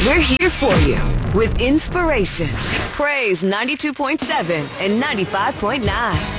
We're here for you with inspiration. Praise 92.7 and 95.9.